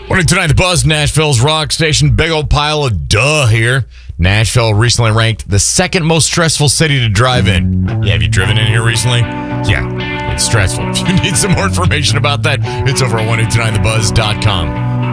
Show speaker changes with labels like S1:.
S1: Morning tonight, the Buzz, Nashville's rock station. Big old pile of duh here. Nashville recently ranked the second most stressful city to drive in. Yeah, have you driven in here recently? Yeah, it's stressful. If you need some more information about that, it's over at 1029thebuzz.com.